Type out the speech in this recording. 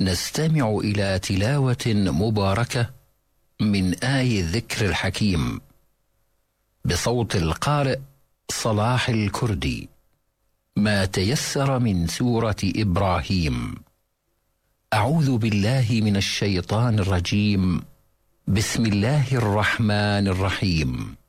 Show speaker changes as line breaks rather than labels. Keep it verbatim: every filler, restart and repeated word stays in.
نستمع إلى تلاوة مباركة من آي الذكر الحكيم بصوت القارئ صلاح الكردي. ما تيسر من سورة إبراهيم. أعوذ بالله من الشيطان الرجيم. بسم الله الرحمن الرحيم.